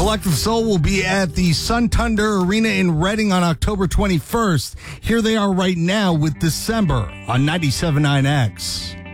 Collective Soul will be at the Sun Thunder Arena in Reading on October 21st. Here they are right now with December on 97.9X.